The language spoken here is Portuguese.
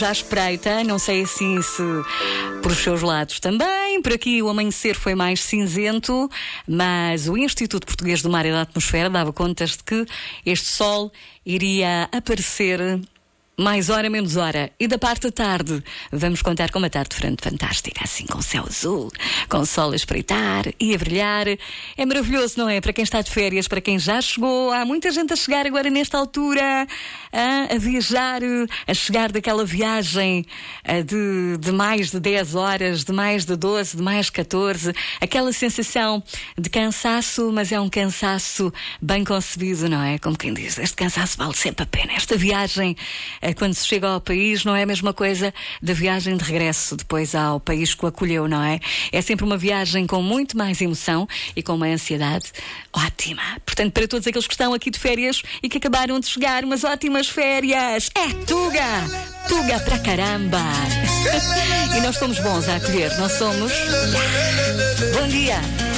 Já espreita, não sei assim se por os seus lados também. Por aqui o amanhecer foi mais cinzento, mas o Instituto Português do Mar e da Atmosfera dava contas de que este sol iria aparecer mais hora, menos hora. E da parte da tarde, vamos contar com uma tarde fantástica, assim, com céu azul, com o sol a espreitar e a brilhar. É maravilhoso, não é? Para quem está de férias, para quem já chegou. Há muita gente a chegar agora nesta altura, a viajar, a chegar daquela viagem de mais de 10 horas, de mais de 12, de mais de 14. Aquela sensação de cansaço, mas é um cansaço bem concebido, não é? Como quem diz, este cansaço vale sempre a pena. Esta viagem, quando se chega ao país, não é a mesma coisa da viagem de regresso depois ao país que o acolheu, não é? É sempre uma viagem com muito mais emoção e com uma ansiedade ótima. Portanto, para todos aqueles que estão aqui de férias e que acabaram de chegar, umas ótimas férias. É Tuga! Tuga pra caramba! E nós somos bons a acolher, nós somos... Bom dia!